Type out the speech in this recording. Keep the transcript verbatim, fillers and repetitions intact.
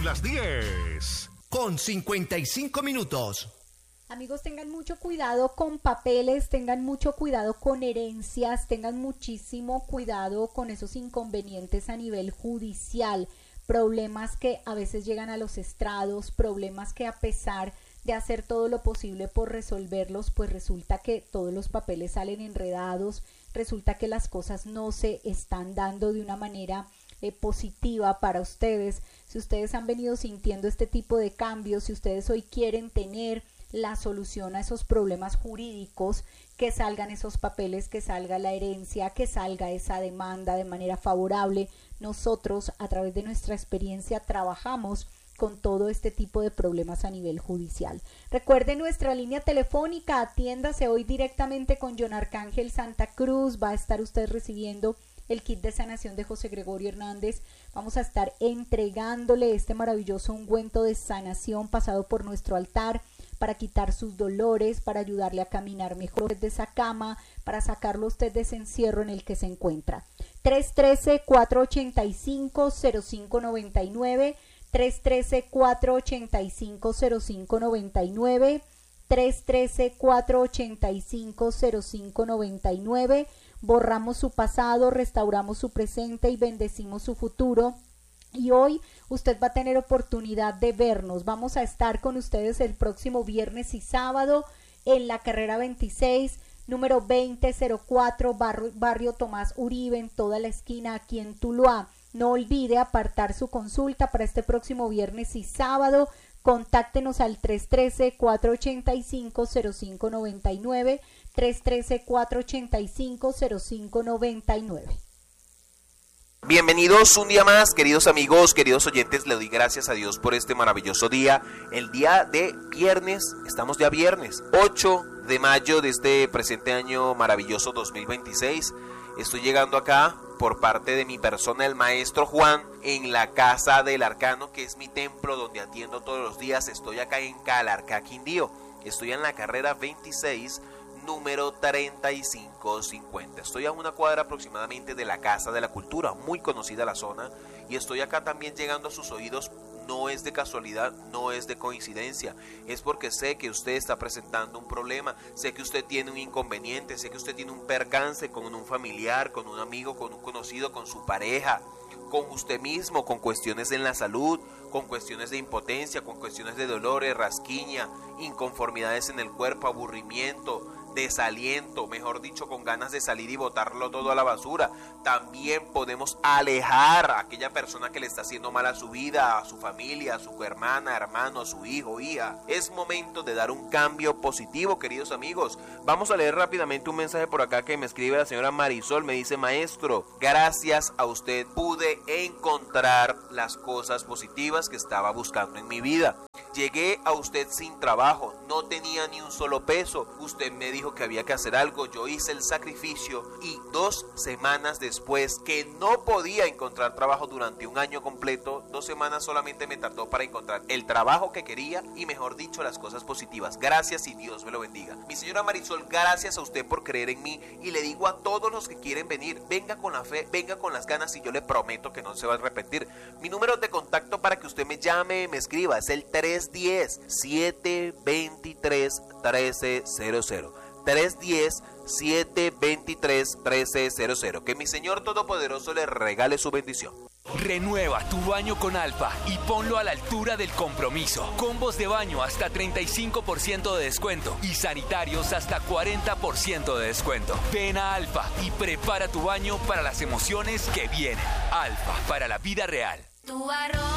las diez. Con cincuenta y cinco minutos. Amigos, tengan mucho cuidado con papeles, tengan mucho cuidado con herencias, tengan muchísimo cuidado con esos inconvenientes a nivel judicial, problemas que a veces llegan a los estrados, problemas que a pesar de hacer todo lo posible por resolverlos, pues resulta que todos los papeles salen enredados, resulta que las cosas no se están dando de una manera eh, positiva para ustedes. Si ustedes han venido sintiendo este tipo de cambios, si ustedes hoy quieren tener la solución a esos problemas jurídicos, que salgan esos papeles, que salga la herencia, que salga esa demanda de manera favorable, nosotros a través de nuestra experiencia trabajamos con todo este tipo de problemas a nivel judicial. Recuerden nuestra línea telefónica, atiéndase hoy directamente con John Arcángel Santa Cruz, va a estar usted recibiendo el kit de sanación de José Gregorio Hernández. Vamos a estar entregándole este maravilloso ungüento de sanación pasado por nuestro altar para quitar sus dolores, para ayudarle a caminar mejor desde esa cama, para sacarlo usted de ese encierro en el que se encuentra. tres uno tres, cuatro ocho cinco, cero cinco nueve nueve, tres uno tres, cuatro ocho cinco, cero cinco nueve nueve, tres uno tres, cuatro ocho cinco, cero cinco nueve nueve. Borramos su pasado, restauramos su presente y bendecimos su futuro. Y hoy usted va a tener oportunidad de vernos. Vamos a estar con ustedes el próximo viernes y sábado en la carrera veintiséis, número veinte cero cuatro, barrio, barrio Tomás Uribe, en toda la esquina aquí en Tuluá. No olvide apartar su consulta para este próximo viernes y sábado. Contáctenos al tres uno tres, cuatro ocho cinco, cero cinco nueve nueve, tres uno tres, cuatro ocho cinco, cero cinco nueve nueve. Bienvenidos un día más, queridos amigos, queridos oyentes, le doy gracias a Dios por este maravilloso día, el día de viernes, estamos ya viernes, ocho de mayo de este presente año maravilloso dos mil veintiséis, estoy llegando acá por parte de mi persona, el maestro Juan, en la Casa del Arcano, que es mi templo donde atiendo todos los días, estoy acá en Calarcá, Quindío, estoy en la carrera veintiséis, número treinta y cinco cincuenta. Estoy a una cuadra aproximadamente de la Casa de la Cultura, muy conocida la zona, y estoy acá también llegando a sus oídos. No es de casualidad, no es de coincidencia, es porque sé que usted está presentando un problema, sé que usted tiene un inconveniente, sé que usted tiene un percance con un familiar, con un amigo, con un conocido, con su pareja, con usted mismo, con cuestiones en la salud, con cuestiones de impotencia, con cuestiones de dolores, rasquiña, inconformidades en el cuerpo, aburrimiento, desaliento, mejor dicho, con ganas de salir y botarlo todo a la basura. También podemos alejar a aquella persona que le está haciendo mal a su vida, a su familia, a su hermana, hermano, a su hijo, hija. Es momento de dar un cambio positivo, queridos amigos. Vamos a leer rápidamente un mensaje por acá que me escribe la señora Marisol. Me dice: maestro, gracias a usted pude encontrar las cosas positivas que estaba buscando en mi vida. Llegué a usted sin trabajo, no tenía ni un solo peso. Usted me dijo que había que hacer algo, yo hice el sacrificio y dos semanas después, que no podía encontrar trabajo durante un año completo, dos semanas solamente me tardó para encontrar el trabajo que quería y, mejor dicho, las cosas positivas. Gracias y Dios me lo bendiga. Mi señora Marisol, gracias a usted por creer en mí, y le digo a todos los que quieren venir, venga con la fe, venga con las ganas y yo le prometo que no se va a arrepentir. Mi número de contacto para que usted me llame, me escriba, es el tres uno cero, siete dos tres, uno tres cero cero. tres uno cero, siete dos tres, uno tres cero cero. Que mi Señor Todopoderoso le regale su bendición. Renueva tu baño con Alfa y ponlo a la altura del compromiso. Combos de baño hasta treinta y cinco por ciento de descuento y sanitarios hasta cuarenta por ciento de descuento. Ven a Alfa y prepara tu baño para las emociones que vienen. Alfa, para la vida real. Tu arroz.